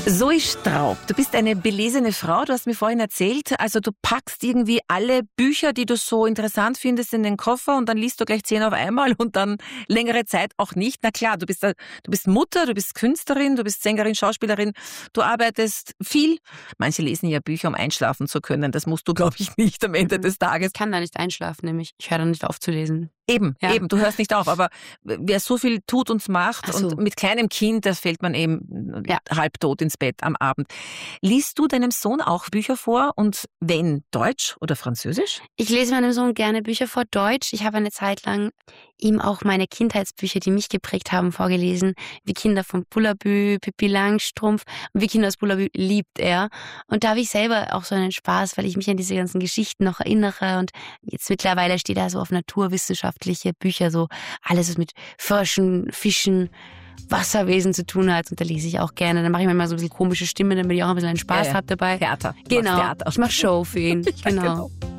Zoe Straub, du bist eine belesene Frau, du hast mir vorhin erzählt, also du packst irgendwie alle Bücher, die du so interessant findest, in den Koffer und dann liest du gleich 10 auf einmal und dann längere Zeit auch nicht. Na klar, du bist Mutter, du bist Künstlerin, du bist Sängerin, Schauspielerin, du arbeitest viel. Manche lesen ja Bücher, um einschlafen zu können, das musst du, glaube ich, nicht am Ende des Tages. Ich kann da nicht einschlafen, nämlich ich höre da nicht auf zu lesen. Eben, du hörst nicht auf, aber wer so viel tut und macht und mit kleinem Kind, da fällt man eben halbtot ins Bett am Abend. Liest du deinem Sohn auch Bücher vor und wenn, Deutsch oder Französisch? Ich lese meinem Sohn gerne Bücher vor Deutsch. Ich habe eine Zeit lang ihm auch meine Kindheitsbücher, die mich geprägt haben, vorgelesen. Wie Kinder von Bullabü, Pippi Langstrumpf und Wie Kinder aus Bullabü liebt er. Und da habe ich selber auch so einen Spaß, weil ich mich an diese ganzen Geschichten noch erinnere. Und jetzt mittlerweile steht er so auf naturwissenschaftliche Bücher, so alles, was mit Fröschen, Fischen, Wasserwesen zu tun hat. Und da lese ich auch gerne. Dann mache ich manchmal so ein bisschen komische Stimmen, damit ich auch ein bisschen einen Spaß habe dabei. Theater. Genau. Theater. Ich mache Show für ihn. Genau.